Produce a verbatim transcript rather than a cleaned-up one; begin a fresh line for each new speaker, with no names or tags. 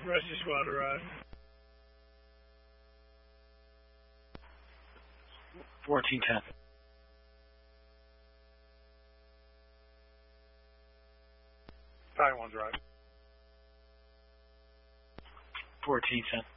Rescue squad arrived.
fourteen ten.
Battalion one drive.
fourteen ten.